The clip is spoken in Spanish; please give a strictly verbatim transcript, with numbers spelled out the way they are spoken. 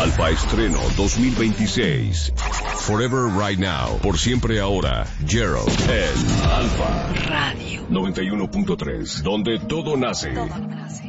Alfa Estreno dos mil veintiséis. Forever Right Now. Por siempre ahora. Gerald en Alfa Radio noventa y uno punto tres. Donde todo nace. Todo nace.